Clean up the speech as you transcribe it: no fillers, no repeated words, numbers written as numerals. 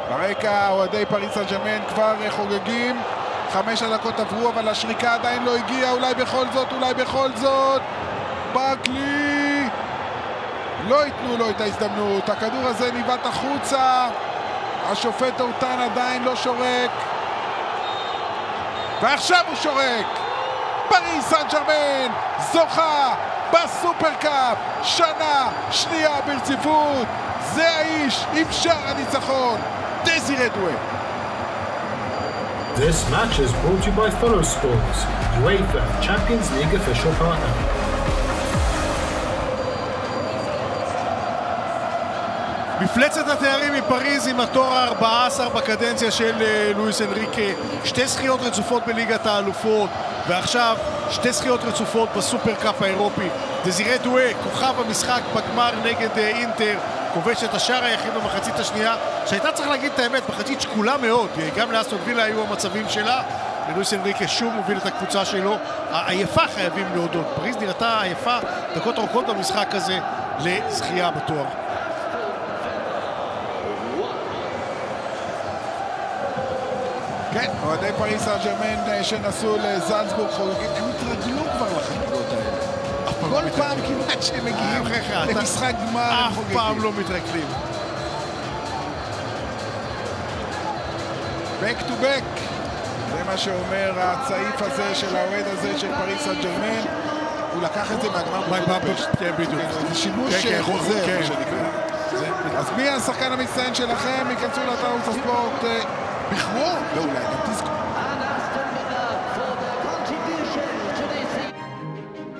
ברקע אוהדי פריס סן ז'רמן כבר חוגגים. 5 דקות עברו, אבל השריקה עדיין לא הגיעה. אולי בכל זאת ברקלי לא ייתנו לו את ההזדמנות. הכדור הזה ניבט החוצה, השופט אורטן עדיין לא שורק, ועכשיו הוא שורק. פריס סן ז'רמן זוכה בסופרקאפ שנה שנייה ברציפות. זה האיש עם שער הניצחון, דזירה דואה. This match is brought to you by Follow Sports, UEFA Champions League official partner. מפלצת התארים מפריז עם התואר ה-14 בקדנציה של לואיס אנריקה, 2 זכיות רצופות בליגת האלופות, ועכשיו 2 זכיות רצופות בסופרקאפ האירופי. דזירה דואה, כוכב המשחק בגמר נגד אינטר, כובש את השער היחיד במחצית השנייה, שהייתה צריך להגיד את האמת, מחצית שקולה מאוד, גם לאסטון וילה היו המצבים שלה. לואיס אנריקה שוב מוביל את הקבוצה שלו, העייפה חייבים להודות, פריז נראתה עייפה דקות ארוכות במשחק הזה לזכייה בתואר. כן, אוהדי פריס סן ז'רמן שנסעו לזלצבורג חוגגים, הם התרגלו כבר לחגיגות האלה. כל פעם כמעט שהם מגיעים למשחק גמר הם חוגגים. אף פעם לא מתרגלים. back to back, זה מה שאומר הצעיף הזה של האוהד הזה של פריס סן ז'רמן. הוא לקח את זה מהגמר בבודפשט. כן, בדיוק. זה שימוש חוזר. אז מי השחקן המצטיין שלכם? ייכנסו לאתר ערוץ הספורט, בחרו, ואולי גם תזכו.